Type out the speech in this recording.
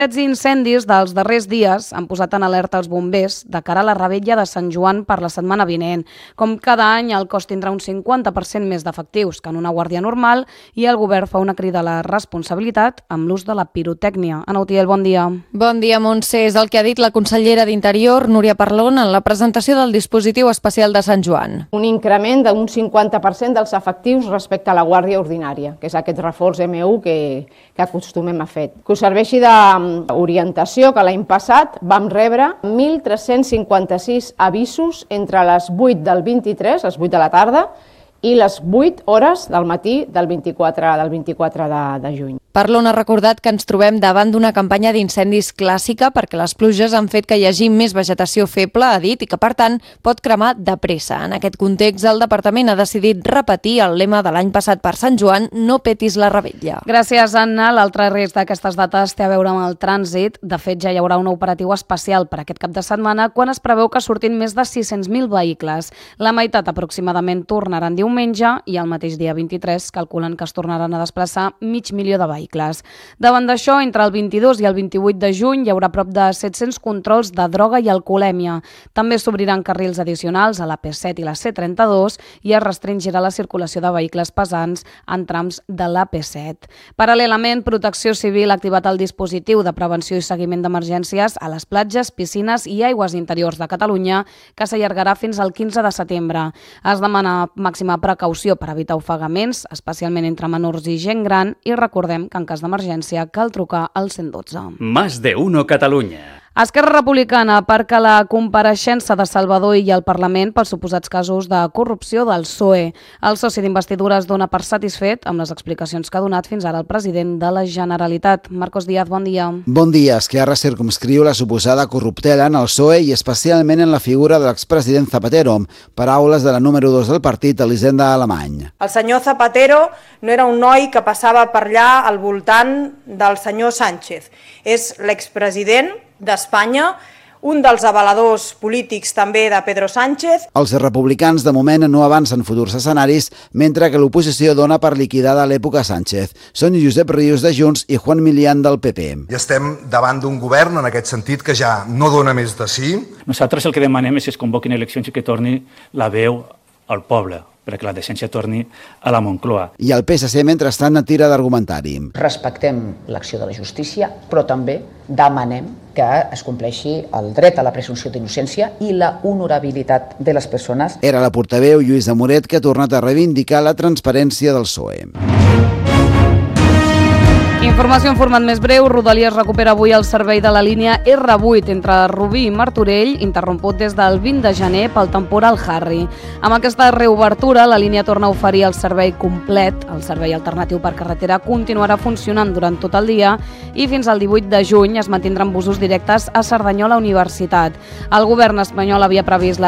Fets i incendis dels darrers dies han posat en alerta els bombers de cara a la revetlla de Sant Joan per la setmana vinent. Com cada any, el cos tindrà un 50% més d'efectius que en una guàrdia normal i el govern fa una crida a la responsabilitat amb l'ús de la pirotècnia. Ana Utiel, bon dia. Bon dia, Montse. És el que ha dit la consellera d'Interior, Núria Parlon, en la presentació del dispositiu especial de Sant Joan. Un increment d'un 50% dels efectius respecte a la guàrdia ordinària, que és aquest reforç M1 que acostumem a fer. Que us serveixi d'orientació, que l'any passat vam rebre 1.356 avisos entre les 8 del 23, les 8 de la tarda, i les 8 hores del matí del 24 de juny. Parlon ha recordat que ens trobem davant d'una campanya d'incendis clàssica perquè les pluges han fet que hi hagi més vegetació feble, ha dit, i que, per tant, pot cremar de pressa. En aquest context, el departament ha decidit repetir el lema de l'any passat per Sant Joan, no petis la revetlla. Gràcies, Anna. L'altre risc d'aquestes dates té a veure amb el trànsit. De fet, ja hi haurà un operatiu especial per aquest cap de setmana quan es preveu que surtin més de 600.000 vehicles. La meitat aproximadament tornaran diumenge i el mateix dia 23 calculen que es tornaran a desplaçar 500.000 de vehicles. Davant d'això, entre el 22 i el 28 de juny hi haurà prop de 700 controls de droga i alcoholèmia. També s'obriran carrils addicionals a la P7 i la C32 i es restringirà la circulació de vehicles pesants en trams de la P7. Paral·lelament, Protecció Civil ha activat el dispositiu de prevenció i seguiment d'emergències a les platges, piscines i aigües interiors de Catalunya, que s'allargarà fins al 15 de setembre. Es demana màxima precaució per evitar ofegaments, especialment entre menors i gent gran, i recordem que en cas d'emergència cal trucar al 112. Más de uno Catalunya. Esquerra Republicana aparca la compareixença de Salvador Illa al Parlament pels suposats casos de corrupció del PSOE. El soci d'investidura es dona per satisfet amb les explicacions que ha donat fins ara el president de la Generalitat. Marcos Díaz, bon dia. Bon dia. Esquerra circumscriu la suposada corruptela en el PSOE i especialment en la figura de l'expresident Zapatero. Paraules de la número 2 del partit, Elisenda Alemany. El senyor Zapatero no era un noi que passava per allà al voltant del senyor Sánchez. És l'expresident d'Espanya, un dels avaladors polítics també de Pedro Sánchez. Els republicans de moment no avancen futurs escenaris, mentre que l'oposició dona per liquidada l'època Sánchez. Són Josep Rius de Junts i Juan Milián del PP. I estem davant d'un govern, en aquest sentit, que ja no dona més de sí. Nosaltres el que demanem és que es convoquin eleccions i que torni la veu al poble, perquè la decència torni a la Moncloa. I el PSC, mentrestant, tira d'argumentari. Respectem l'acció de la justícia, però també demanem que es compleixi el dret a la presumpció d'innocència i la honorabilitat de les persones. Era la portaveu Lluïsa Moret que ha tornat a reivindicar la transparència del PSOE. Informació en format més breu. Rodalies recupera avui el servei de la línia R8 entre Rubí i Martorell, interromput des del 20 de gener pel temporal Harry. Amb aquesta reobertura, la línia torna a oferir el servei complet. El servei alternatiu per carretera continuarà funcionant durant tot el dia i fins al 18 de juny es mantindran busos directes a Cerdanyola Universitat. El govern espanyol havia previst la